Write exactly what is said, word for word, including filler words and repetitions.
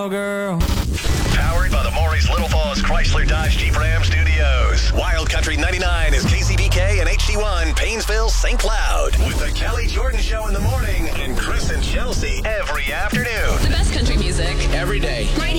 girl. Powered by the Maurice Little Falls Chrysler Dodge Jeep Ram Studios. Wild Country ninety-nine is K C B K and H D one, Paynesville, Saint Cloud. With the Kelly Jordan Show in the morning and Chris and Chelsea every afternoon. The best country music. Every day. Right